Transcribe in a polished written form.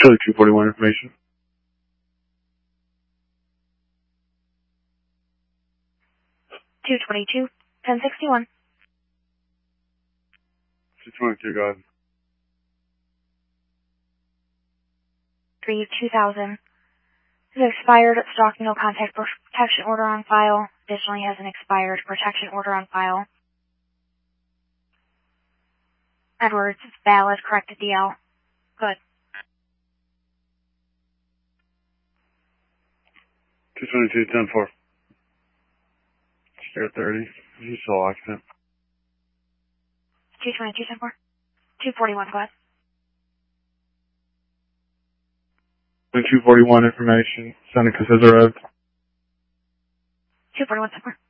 Charlie 241 information. 222, 1061. 222, go ahead. 2000. Is expired stalking no contact protection order on file. Additionally has an expired protection order on file. Edwards, it's valid, corrected DL. Good. 222, 10-4. Sierra 30. You saw accident. 222, 10-4. 241, go ahead. 241 information. Seneca Scissor Road. 241, 10-4.